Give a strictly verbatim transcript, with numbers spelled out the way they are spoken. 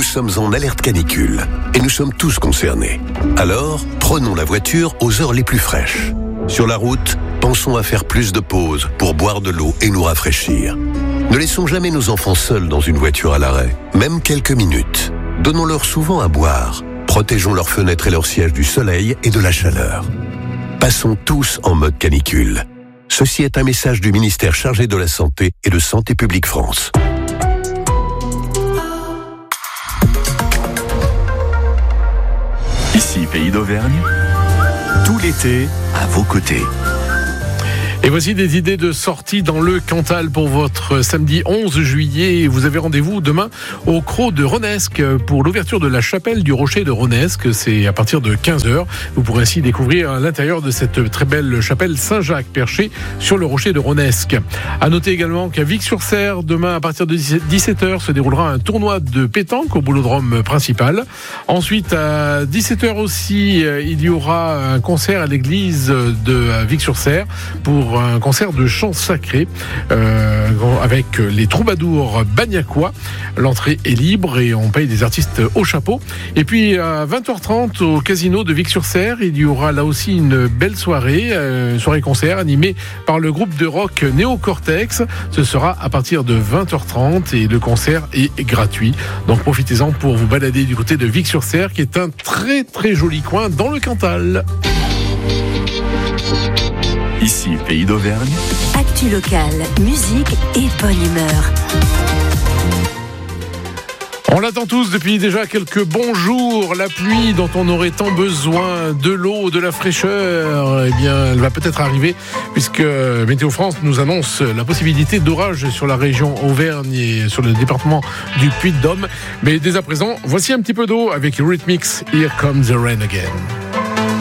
sommes en alerte canicule et nous sommes tous concernés. Alors, prenons la voiture aux heures les plus fraîches. Sur la route, pensons à faire plus de pauses pour boire de l'eau et nous rafraîchir. Ne laissons jamais nos enfants seuls dans une voiture à l'arrêt, même quelques minutes. Donnons-leur souvent à boire. Protégeons leurs fenêtres et leurs sièges du soleil et de la chaleur. Passons tous en mode canicule. Ceci est un message du ministère chargé de la Santé et de Santé publique France. Ici, Pays d'Auvergne, tout l'été, à vos côtés. Et voici des idées de sortie dans le Cantal pour votre samedi onze juillet. Vous avez rendez-vous demain au Crau de Ronesque pour l'ouverture de la chapelle du Rocher de Ronesque. C'est à partir de quinze heures. Vous pourrez ainsi découvrir l'intérieur de cette très belle chapelle Saint-Jacques perchée sur le Rocher de Ronesque. À noter également qu'à Vic-sur-Cère, demain à partir de dix-sept heures se déroulera un tournoi de pétanque au boulodrome principal. Ensuite, à dix-sept heures aussi, il y aura un concert à l'église de Vic-sur-Cère pour un concert de chants sacrés euh, avec les troubadours bagnacois. L'entrée est libre et on paye des artistes au chapeau. Et puis à vingt heures trente au casino de Vic-sur-Cère, il y aura là aussi une belle soirée, euh, une soirée-concert animée par le groupe de rock Néo-Cortex. Ce sera à partir de vingt heures trente et le concert est gratuit. Donc profitez-en pour vous balader du côté de Vic-sur-Cère qui est un très très joli coin dans le Cantal. Ici, Pays d'Auvergne. Actu locale, musique et bonne humeur. On l'attend tous depuis déjà quelques bons jours. La pluie dont on aurait tant besoin, de l'eau, de la fraîcheur, eh bien, elle va peut-être arriver puisque Météo France nous annonce la possibilité d'orage sur la région Auvergne et sur le département du Puy-de-Dôme. Mais dès à présent, voici un petit peu d'eau avec Eurythmics, Here Comes the Rain Again.